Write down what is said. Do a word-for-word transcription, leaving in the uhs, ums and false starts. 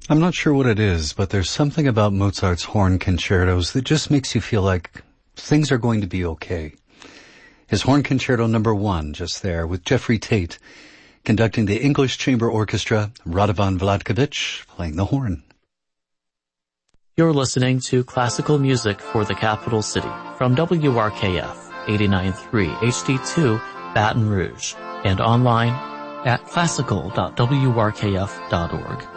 I'm not sure what it is, but there's something about Mozart's horn concertos that just makes you feel like things are going to be okay. His Horn Concerto number one, just there, with Jeffrey Tate conducting the English Chamber Orchestra, Radovan Vlatkovich playing the horn. You're listening to Classical Music for the Capital City from W R K F eighty-nine point three H D two, Baton Rouge, and online at classical dot w r k f dot org.